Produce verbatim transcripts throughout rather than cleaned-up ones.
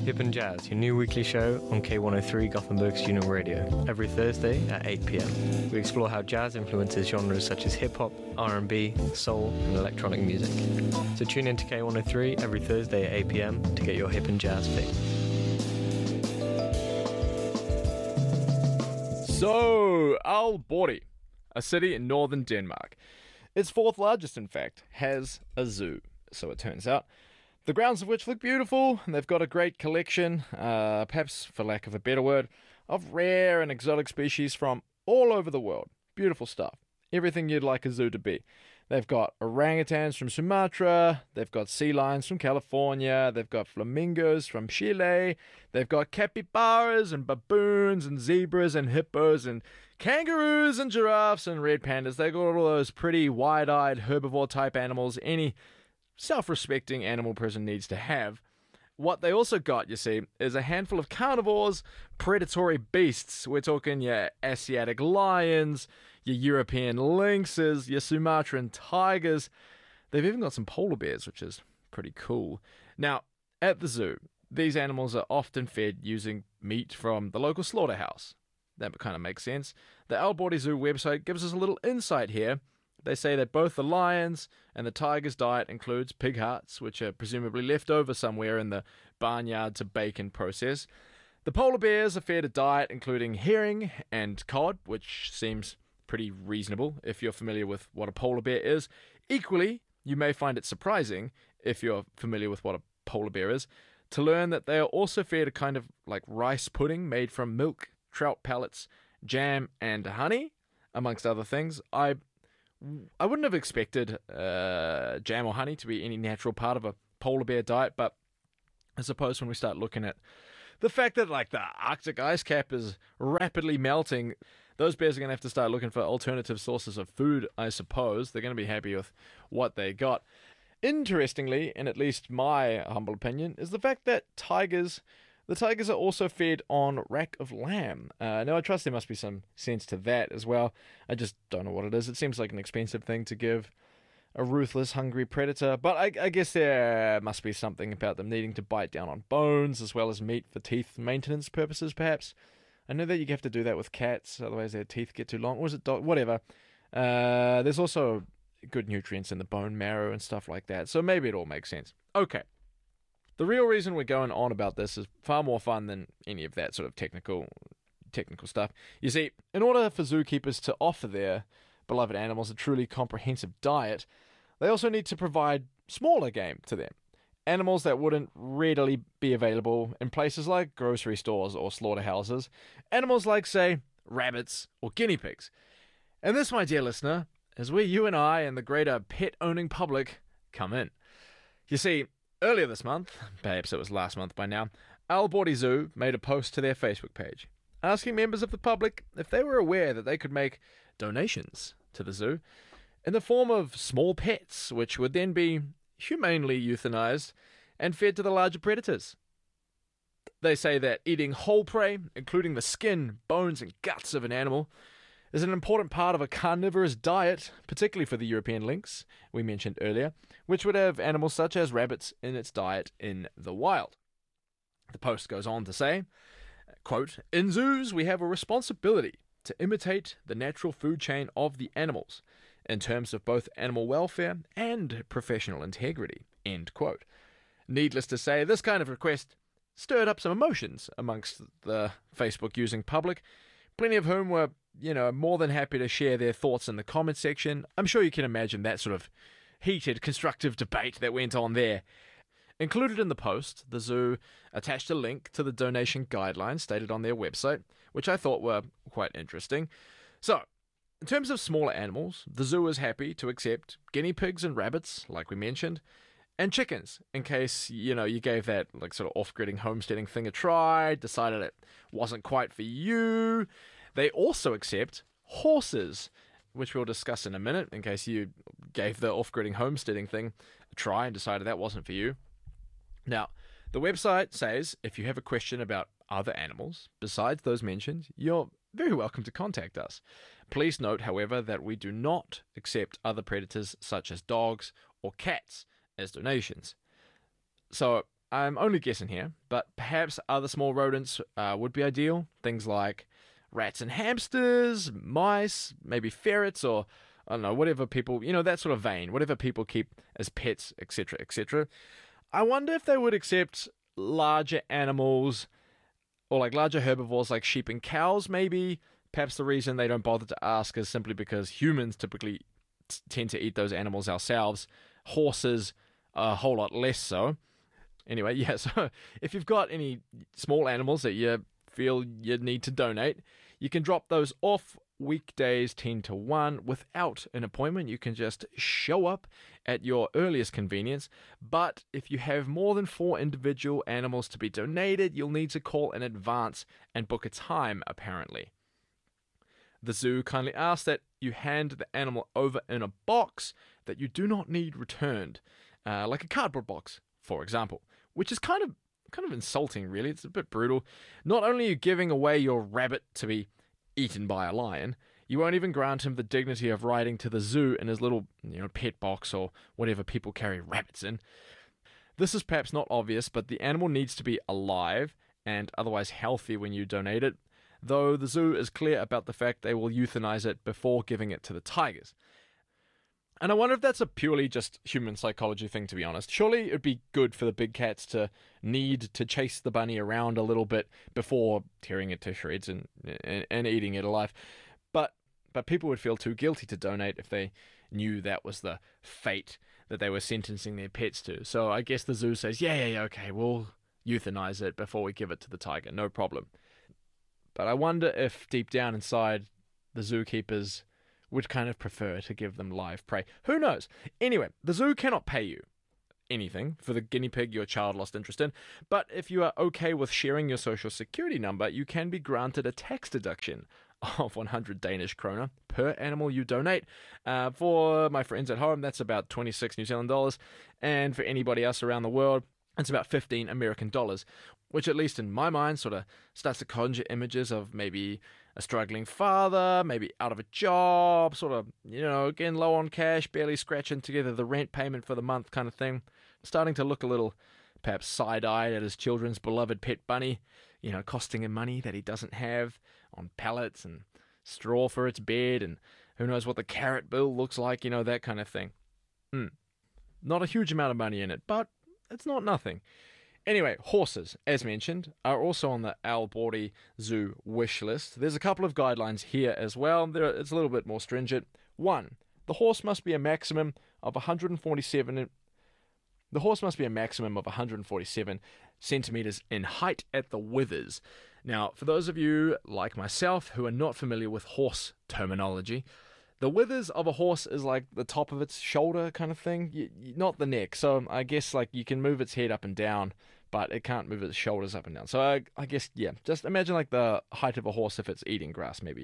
Hip and Jazz, your new weekly show on K one oh three Gothenburg Student Radio, every Thursday at eight p.m. We explore how jazz influences genres such as hip-hop, R and B, soul, and electronic music. So tune in to K one oh three every Thursday at eight p.m. to get your hip and jazz fix. So, Aalborg, a city in northern Denmark. Its fourth largest, in fact, has a zoo, so it turns out. The grounds of which look beautiful, and they've got a great collection, uh, perhaps for lack of a better word, of rare and exotic species from all over the world. Beautiful stuff. Everything you'd like a zoo to be. They've got orangutans from Sumatra, they've got sea lions from California, they've got flamingos from Chile, they've got capybaras and baboons and zebras and hippos and kangaroos and giraffes and red pandas. They've got all those pretty wide-eyed herbivore-type animals any self-respecting animal person needs to have. What they also got, you see, is a handful of carnivores, predatory beasts. We're talking your Asiatic lions, your European lynxes, your Sumatran tigers. They've even got some polar bears, which is pretty cool. Now, at the zoo, these animals are often fed using meat from the local slaughterhouse. That kind of makes sense. The Aalborg Zoo website gives us a little insight here. They say that both the lions and the tigers' diet includes pig hearts, which are presumably left over somewhere in the barnyard to bacon process. The polar bears are fed a diet including herring and cod, which seems pretty reasonable if you're familiar with what a polar bear is. Equally, you may find it surprising, if you're familiar with what a polar bear is, to learn that they are also fed a kind of like rice pudding made from milk, trout pellets, jam, and honey, amongst other things. I... I wouldn't have expected uh, jam or honey to be any natural part of a polar bear diet, but I suppose when we start looking at the fact that like the Arctic ice cap is rapidly melting, those bears are going to have to start looking for alternative sources of food, I suppose. They're going to be happy with what they got. Interestingly, in at least my humble opinion, is the fact that tigers... The tigers are also fed on rack of lamb. Uh, now, I trust there must be some sense to that as well. I just don't know what it is. It seems like an expensive thing to give a ruthless, hungry predator. But I, I guess there must be something about them needing to bite down on bones as well as meat for teeth maintenance purposes, perhaps. I know that you have to do that with cats, otherwise their teeth get too long. Or is it dog? Whatever. Uh, there's also good nutrients in the bone marrow and stuff like that. So maybe it all makes sense. Okay. The real reason we're going on about this is far more fun than any of that sort of technical technical stuff. You see, in order for zookeepers to offer their beloved animals a truly comprehensive diet, they also need to provide smaller game to them. Animals that wouldn't readily be available in places like grocery stores or slaughterhouses. Animals like, say, rabbits or guinea pigs. And this, my dear listener, is where you and I and the greater pet-owning public come in. You see, earlier this month, perhaps it was last month by now, Aalborg Zoo made a post to their Facebook page, asking members of the public if they were aware that they could make donations to the zoo in the form of small pets, which would then be humanely euthanized and fed to the larger predators. They say that eating whole prey, including the skin, bones, and guts of an animal, is an important part of a carnivorous diet, particularly for the European lynx, we mentioned earlier, which would have animals such as rabbits in its diet in the wild. The post goes on to say, quote, "In zoos, we have a responsibility to imitate the natural food chain of the animals, in terms of both animal welfare and professional integrity," end quote. Needless to say, this kind of request stirred up some emotions amongst the Facebook-using public, plenty of whom were, you know, more than happy to share their thoughts in the comment section. I'm sure you can imagine that sort of heated, constructive debate that went on there. Included in the post, the zoo attached a link to the donation guidelines stated on their website, which I thought were quite interesting. So, in terms of smaller animals, the zoo is happy to accept guinea pigs and rabbits, like we mentioned, and chickens, in case, you know, you gave that like sort of off-gridding homesteading thing a try, decided it wasn't quite for you. They also accept horses, which we'll discuss in a minute, in case you gave the off-gridding homesteading thing a try and decided that wasn't for you. Now, the website says if you have a question about other animals, besides those mentioned, you're very welcome to contact us. Please note, however, that we do not accept other predators such as dogs or cats as donations. So I'm only guessing here, but perhaps other small rodents uh, would be ideal. Things like rats and hamsters, mice, maybe ferrets, or I don't know, whatever people, you know, that sort of vein, whatever people keep as pets, et cetera, et cetera. I wonder if they would accept larger animals, or like larger herbivores like sheep and cows, maybe. Perhaps the reason they don't bother to ask is simply because humans typically t- tend to eat those animals ourselves. Horses, a whole lot less so. Anyway, yeah, so if you've got any small animals that you feel you need to donate, you can drop those off weekdays ten to one without an appointment. You can just show up at your earliest convenience. But if you have more than four individual animals to be donated, you'll need to call in advance and book a time, apparently. The zoo kindly asks that you hand the animal over in a box that you do not need returned, uh, like a cardboard box, for example, which is kind of kind of insulting, really. It's a bit brutal. Not only are you giving away your rabbit to be eaten by a lion, you won't even grant him the dignity of riding to the zoo in his little, you know, pet box or whatever people carry rabbits in. This is perhaps not obvious, but the animal needs to be alive and otherwise healthy when you donate it, though the zoo is clear about the fact they will euthanize it before giving it to the tigers. And I wonder if that's a purely just human psychology thing, to be honest. Surely it would be good for the big cats to need to chase the bunny around a little bit before tearing it to shreds and and, and eating it alive. But but people would feel too guilty to donate if they knew that was the fate that they were sentencing their pets to. So I guess the zoo says, yeah, yeah, yeah, okay, we'll euthanize it before we give it to the tiger, no problem. But I wonder if deep down inside the zookeepers would kind of prefer to give them live prey. Who knows? Anyway, the zoo cannot pay you anything for the guinea pig your child lost interest in, but if you are okay with sharing your social security number, you can be granted a tax deduction of one hundred Danish kroner per animal you donate. Uh, for my friends at home, that's about twenty-six New Zealand dollars, and for anybody else around the world, it's about fifteen American dollars, which at least in my mind sort of starts to conjure images of maybe a struggling father, maybe out of a job, sort of, you know, again, low on cash, barely scratching together the rent payment for the month kind of thing. Starting to look a little, perhaps side-eyed at his children's beloved pet bunny, you know, costing him money that he doesn't have, on pallets and straw for its bed, and who knows what the carrot bill looks like, you know, that kind of thing. Mm. Not a huge amount of money in it, but it's not nothing. Anyway, horses, as mentioned, are also on the Alborty Zoo wish list. There's a couple of guidelines here as well. There, it's a little bit more stringent. One, the horse must be a maximum of one hundred forty-seven. The horse must be a maximum of one hundred forty-seven centimeters in height at the withers. Now, for those of you like myself who are not familiar with horse terminology, the withers of a horse is like the top of its shoulder kind of thing, you, you, not the neck. So I guess like you can move its head up and down, but it can't move its shoulders up and down. So I, I guess, yeah, just imagine like the height of a horse if it's eating grass, maybe.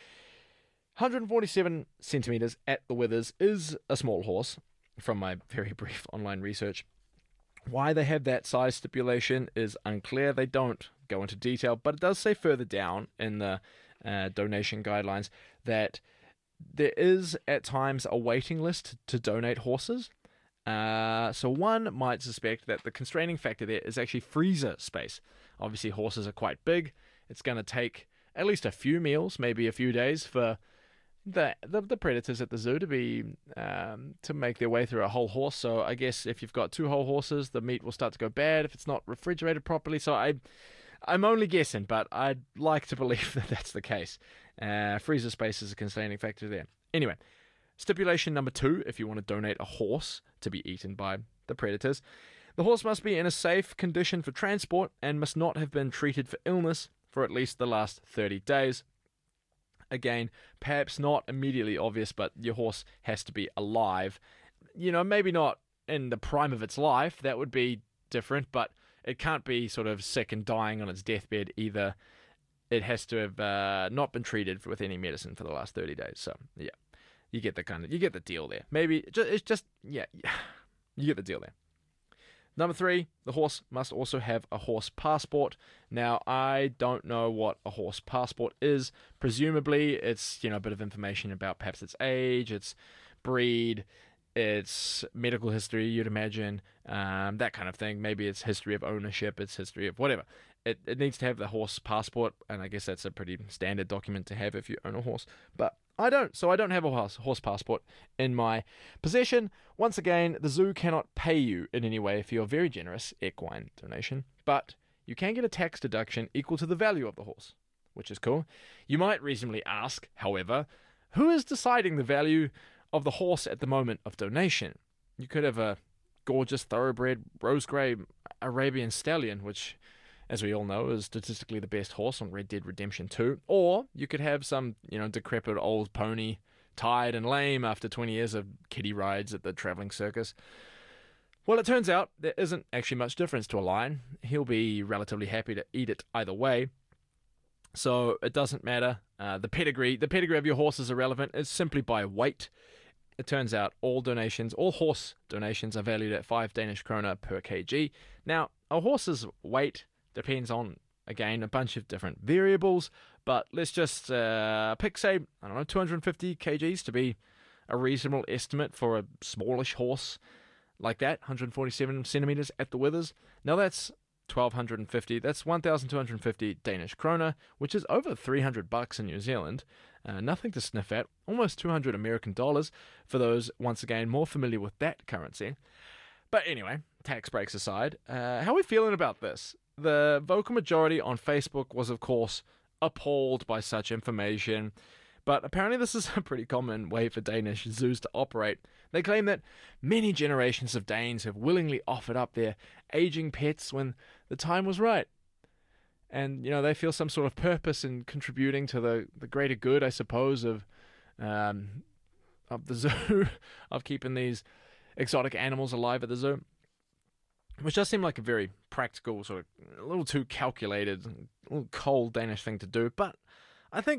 one hundred forty-seven centimeters at the withers is a small horse, from my very brief online research. Why they have that size stipulation is unclear. They don't go into detail, but it does say further down in the uh, donation guidelines that there is at times a waiting list to donate horses. Uh, so one might suspect that the constraining factor there is actually freezer space. Obviously, horses are quite big. It's going to take at least a few meals, maybe a few days, for the the, the predators at the zoo to be um, to make their way through a whole horse. So I guess if you've got two whole horses, the meat will start to go bad if it's not refrigerated properly. So I, I'm only guessing, but I'd like to believe that that's the case. Uh, freezer space is a constraining factor there. Anyway, stipulation number two, if you want to donate a horse to be eaten by the predators, the horse must be in a safe condition for transport and must not have been treated for illness for at least the last thirty days. Again, perhaps not immediately obvious, but your horse has to be alive. You know, maybe not in the prime of its life, that would be different, but it can't be sort of sick and dying on its deathbed either. It has to have uh, not been treated with any medicine for the last thirty days. So, yeah, you get the kind of, you get the deal there. Maybe, it's just, yeah, you get the deal there. Number three, the horse must also have a horse passport. Now, I don't know what a horse passport is. Presumably, it's, you know, a bit of information about perhaps its age, its breed, it's medical history, you'd imagine, um, that kind of thing. Maybe it's history of ownership, it's history of whatever. It, it needs to have the horse passport, and I guess that's a pretty standard document to have if you own a horse. But I don't, so I don't have a horse, horse passport in my possession. Once again, the zoo cannot pay you in any way for your very generous equine donation, but you can get a tax deduction equal to the value of the horse, which is cool. You might reasonably ask, however, who is deciding the value of the horse at the moment of donation? You could have a gorgeous thoroughbred rose grey Arabian stallion, which, as we all know, is statistically the best horse on Red Dead Redemption two. Or you could have some, you know, decrepit old pony, tired and lame after twenty years of kiddie rides at the travelling circus. Well, it turns out there isn't actually much difference to a lion. He'll be relatively happy to eat it either way. So it doesn't matter. Uh, the pedigree, the pedigree of your horse is irrelevant. It's simply by weight. It turns out all donations, all horse donations are valued at five Danish kroner per kg. Now, a horse's weight depends on, again, a bunch of different variables, but let's just uh, pick, say, I don't know, two hundred fifty kgs to be a reasonable estimate for a smallish horse like that, one hundred forty-seven centimeters at the withers. Now that's twelve fifty, that's one thousand two hundred fifty Danish kroner, which is over three hundred bucks in New Zealand. Uh, nothing to sniff at, almost two hundred American dollars for those, once again, more familiar with that currency. But anyway, tax breaks aside, uh, how are we feeling about this? The vocal majority on Facebook was, of course, appalled by such information, but apparently this is a pretty common way for Danish zoos to operate. They claim that many generations of Danes have willingly offered up their aging pets when the time was right. And, you know, they feel some sort of purpose in contributing to the, the greater good, I suppose, of um, of the zoo, of keeping these exotic animals alive at the zoo. Which does seem like a very practical, sort of a little too calculated, a little cold Danish thing to do. But I think